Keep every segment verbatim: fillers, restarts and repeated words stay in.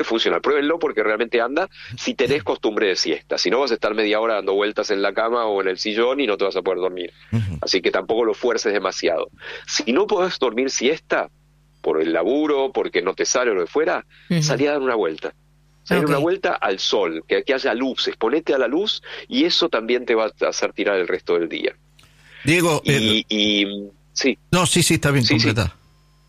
funciona. Pruébenlo porque realmente anda si tenés costumbre de siesta. Si no, vas a estar media hora dando vueltas en la cama o en el sillón y no te vas a poder dormir. Uh-huh. Así que tampoco lo fuerces demasiado. Si no podés dormir siesta, por el laburo, porque no te sale o lo que fuera, uh-huh. salí a dar una vuelta. Salí okay. una vuelta al sol, que, que haya luces, ponete a la luz y eso también te va a hacer tirar el resto del día. Diego, y, eh, y sí. No, sí, sí, está bien, sí, completa. Sí.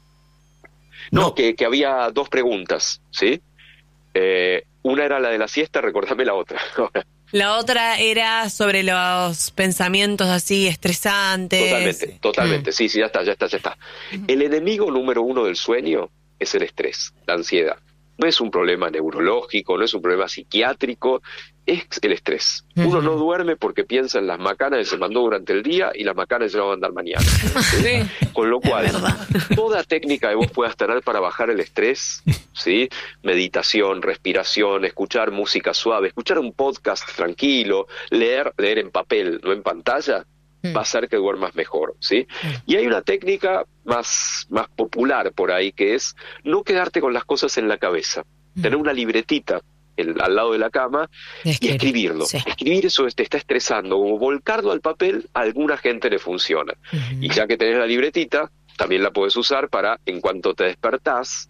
No, no. Que, que había dos preguntas, ¿sí? Eh, una era la de la siesta, recordame la otra. La otra era sobre los pensamientos así estresantes. Totalmente, totalmente, mm. sí, sí, ya está, ya está, ya está. Mm. El enemigo número uno del sueño es el estrés, la ansiedad. No es un problema neurológico, no es un problema psiquiátrico, es el estrés. Uh-huh. Uno no duerme porque piensa en las macanas que se mandó durante el día y las macanas se van a mandar mañana. ¿Sí? Con lo cual, toda técnica que vos puedas tener para bajar el estrés, ¿sí? Meditación, respiración, escuchar música suave, escuchar un podcast tranquilo, leer, leer en papel, no en pantalla, va a hacer que duermas mejor, ¿sí? Y hay una técnica más, más popular por ahí, que es no quedarte con las cosas en la cabeza. Tener una libretita el, al lado de la cama y escribirlo. Sí. Escribir eso te está estresando, como volcarlo al papel, a alguna gente le funciona. Uh-huh. Y ya que tenés la libretita, también la podés usar para, en cuanto te despertás,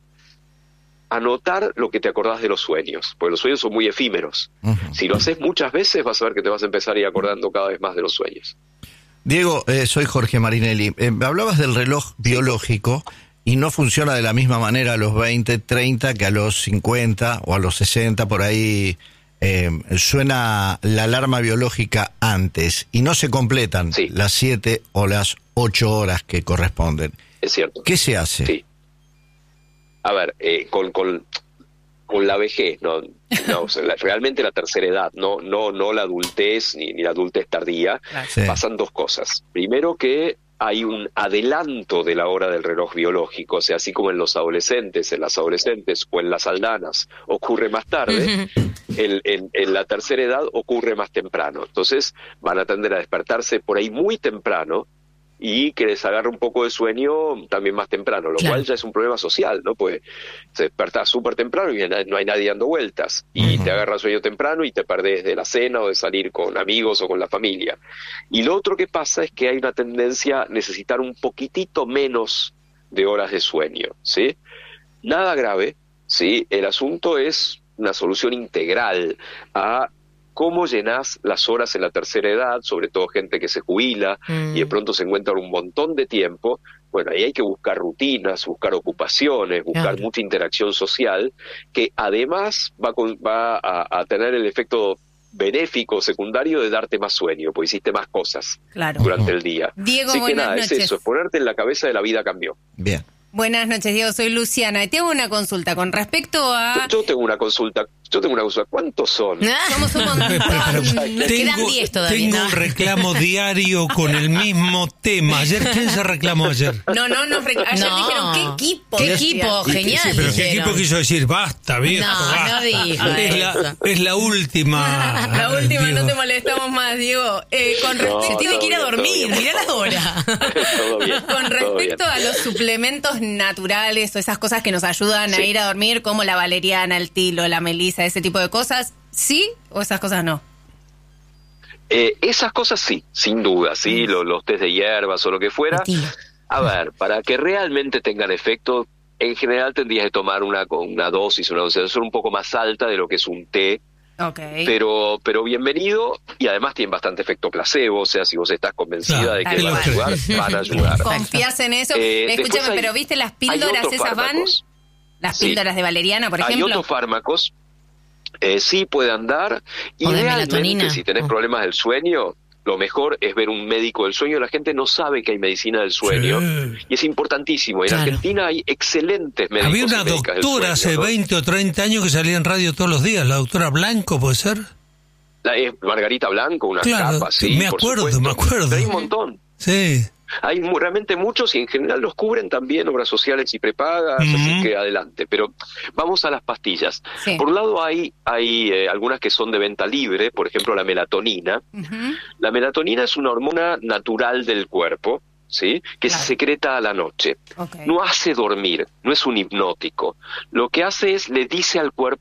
anotar lo que te acordás de los sueños, porque los sueños son muy efímeros. Uh-huh. Si lo haces muchas veces, vas a ver que te vas a empezar a ir acordando cada vez más de los sueños. Diego, eh, soy Jorge Marinelli. Eh, hablabas del reloj biológico y no funciona de la misma manera a los veinte, treinta que a los cincuenta o a los sesenta, por ahí eh, suena la alarma biológica antes y no se completan sí. las siete o las ocho horas que corresponden. Es cierto. ¿Qué se hace? Sí. A ver, eh, con... con... con la vejez, no, no o sea, la, realmente la tercera edad, no, no, no la adultez ni, ni la adultez tardía, sí. pasan dos cosas. Primero que hay un adelanto de la hora del reloj biológico, o sea, así como en los adolescentes, en las adolescentes o en las aldanas ocurre más tarde, uh-huh. el, en, en la tercera edad ocurre más temprano. Entonces van a tender a despertarse por ahí muy temprano y que les agarre un poco de sueño también más temprano, lo claro. cual ya es un problema social, ¿no? Pues se despertás súper temprano y no hay nadie dando vueltas, y uh-huh. te agarra sueño temprano y te perdés de la cena o de salir con amigos o con la familia. Y lo otro que pasa es que hay una tendencia a necesitar un poquitito menos de horas de sueño, ¿sí? Nada grave, ¿sí? El asunto es una solución integral a cómo llenás las horas en la tercera edad, sobre todo gente que se jubila mm. y de pronto se encuentra un montón de tiempo. Bueno, ahí hay que buscar rutinas, buscar ocupaciones, buscar claro. mucha interacción social, que además va, con, va a, a tener el efecto benéfico secundario de darte más sueño, porque hiciste más cosas claro. durante el día. Diego, Así que buenas nada, noches. Es eso, es ponerte en la cabeza de la vida cambió. Bien. Buenas noches, Diego, soy Luciana. Y te hago una consulta con respecto a... Yo, yo tengo una consulta, yo tengo una consulta. ¿Cuántos son? Somos un montón. Nos quedan diez todavía. Tengo ¿no? un reclamo diario con el mismo tema. Ayer, ¿quién se reclamó ayer? No, no, no. Rec- ayer no. dijeron, ¿qué equipo? ¿Qué equipo? Genial. Sí, pero ¿qué dijeron. equipo quiso decir? Basta, viejo, No, basta. no dijo es, la, es la última. La última, Diego. no te molestamos más, Diego. Eh, con No, respecto... Se tiene que ir a bien, dormir, mirá la hora. Todo bien, Con todo respecto bien. a los suplementos naturales o esas cosas que nos ayudan Sí. a ir a dormir, como la valeriana, el tilo, la melisa, ese tipo de cosas, ¿sí o esas cosas no? Eh, esas cosas sí, sin duda, sí, los, los test de hierbas o lo que fuera. A ver, para que realmente tengan efecto, en general tendrías que tomar una, una dosis, una dosis un poco más alta de lo que es un té. Okay. Pero pero bienvenido, y además tienen bastante efecto placebo, o sea, si vos estás convencida Claro, de que tal van a cual. ayudar, van a ayudar. ¿Confías en eso? Eh, Escúchame, después hay- pero ¿viste las hay píldoras otros esas van? fármacos. Las Sí. píldoras de valeriana, por Hay ejemplo. otros fármacos, eh, sí pueden dar, y O de realmente melatonina. si tenés Oh. problemas del sueño, lo mejor es ver un médico del sueño. La gente no sabe que hay medicina del sueño, Sí. y es importantísimo. En Claro. Argentina hay excelentes médicos. Había una y médicas del doctora sueño, hace ¿no? veinte o treinta años que salía en radio todos los días, la doctora Blanco, ¿puede ser? La, es Margarita Blanco, una Claro, capa, sí, me por acuerdo, supuesto. me acuerdo. Pero hay un montón. Sí. Hay mu- realmente muchos, y en general los cubren también obras sociales y prepagas, Ujú. así que adelante. Pero vamos a las pastillas. Sí. Por un lado hay, hay eh, algunas que son de venta libre, por ejemplo la melatonina. Ujú. La melatonina es una hormona natural del cuerpo, ¿sí? Que claro. se secreta a la noche. Okay. No hace dormir, no es un hipnótico. Lo que hace es, le dice al cuerpo